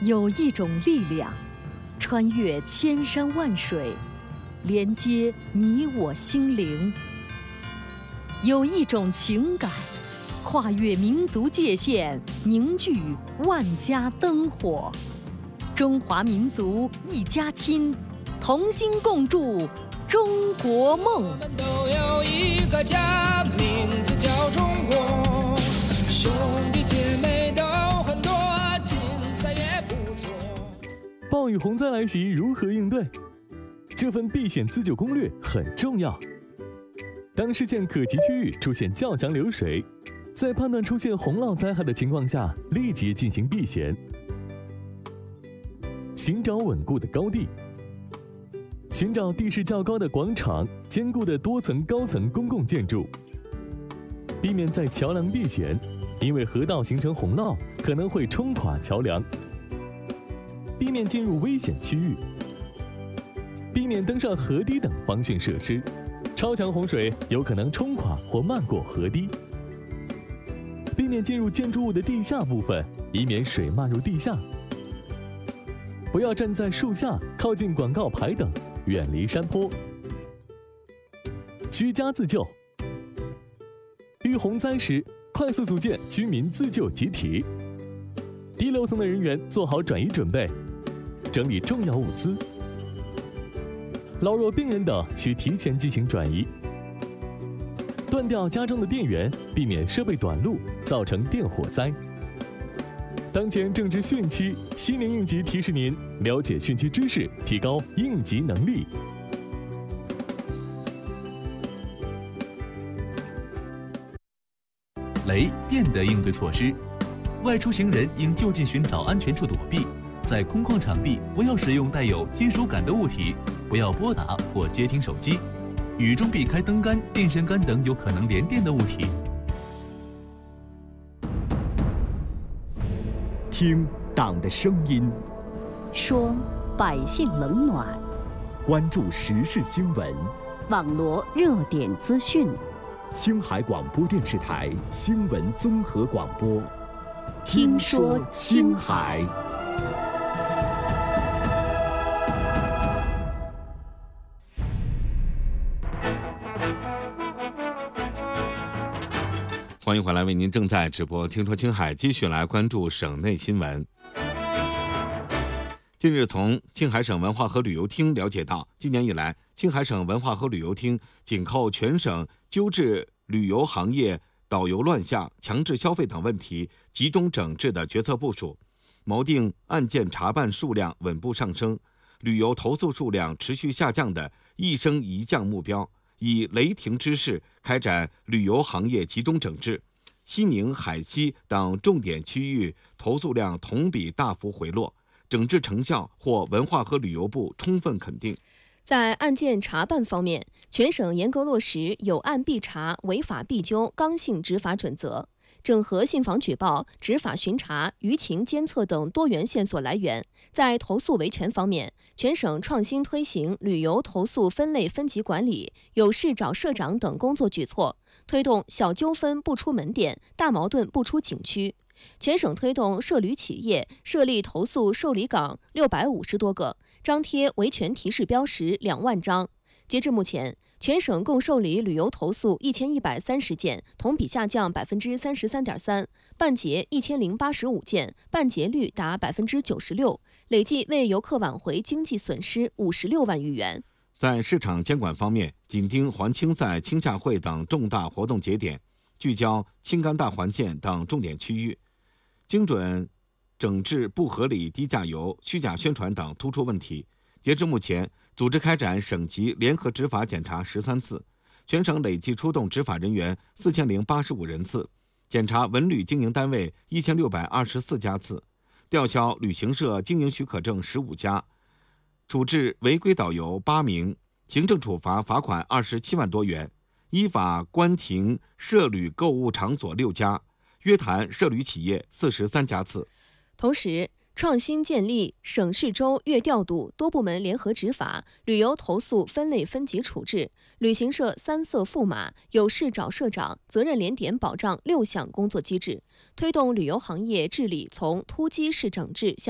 有一种力量，穿越千山万水，连接你我心灵；有一种情感，跨越民族界限，凝聚万家灯火。中华民族一家亲，同心共筑中国梦。 我们都有一个家，名字叫中国，兄弟姐妹都很多，竞赛也不错。 暴雨洪灾来袭，如何应对？这份避险自救攻略很重要。当视线可及区域出现较强流水，在判断出现洪涝灾害的情况下，立即进行避险。寻找稳固的高地，寻找地势较高的广场、坚固的多层高层公共建筑，避免在桥梁避险，因为河道形成洪涝可能会冲垮桥梁。避免进入危险区域，避免登上河堤等防汛设施，超强洪水有可能冲垮或漫过河堤。避免进入建筑物的地下部分，以免水漫入地下。不要站在树下、靠近广告牌等，远离山坡。居家自救，遇洪灾时，快速组建居民自救集体。低楼层的人员做好转移准备，整理重要物资。老弱病人等需提前进行转移。断掉家中的电源，避免设备短路，造成电火灾。当前正值汛期，西宁应急提示您了解汛期知识，提高应急能力。 雷电的应对措施：外出行人应就近寻找安全处躲避，在空旷场地不要使用带有金属杆的物体，不要拨打或接听手机。雨中避开灯杆、电线杆等有可能连电的物体。 听党的声音， 说百姓冷暖， 关注时事新闻， 网罗热点资讯。 青海广播电视台新闻综合广播， 听说青海。 欢迎回来，为您正在直播听说青海，继续来关注省内新闻。近日，从青海省文化和旅游厅了解到，今年以来，青海省文化和旅游厅紧扣全省纠治旅游行业导游乱象、强制消费等问题集中整治的决策部署，锚定案件查办数量稳步上升、旅游投诉数量持续下降的一升一降目标，以雷霆之势开展旅游行业集中整治。西宁、海西等重点区域投诉量同比大幅回落，整治成效获文化和旅游部充分肯定。 在案件查办方面，全省严格落实有案必查、违法必究刚性执法准则，整合信访举报、执法巡查、舆情监测等多元线索来源。在投诉维权方面，全省创新推行旅游投诉分类分级管理、有事找社长等工作举措，推动小纠纷不出门店、大矛盾不出景区。全省推动涉旅企业设立投诉受理岗650多个，张贴维权提示标识2万张。截至目前，全省共受理旅游投诉1130件，同比下降33.3%，办结1085件，办结率达96%，累计为游客挽回经济损失56万余元。 在市场监管方面，紧盯环青赛、青夏会等重大活动节点，聚焦青甘大环线等重点区域，精准整治不合理低价游、虚假宣传等突出问题。截至目前，组织开展省级联合执法检查13次，全省累计出动执法人员4085人次，检查文旅经营单位1624家次，吊销旅行社经营许可证15家，处置违规导游8名，行政处罚罚款27万多元，依法关停涉旅购物场所6家，约谈涉旅企业43家次。 同时，创新建立省市州月调度、多部门联合执法、旅游投诉分类分级处置、旅行社3色赋码、有事找社长、责任连点保障6项工作机制，推动旅游行业治理从突击式整治向